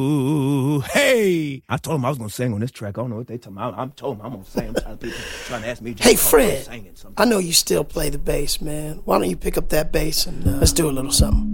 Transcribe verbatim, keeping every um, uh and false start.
Ooh, hey! I told him I was gonna sing on this track. I don't know what they told me. I, I told him I'm gonna sing. I'm trying to, people trying to ask me. Hey, Fred, I know you still play the bass, man. Why don't you pick up that bass and uh, let's do a little something?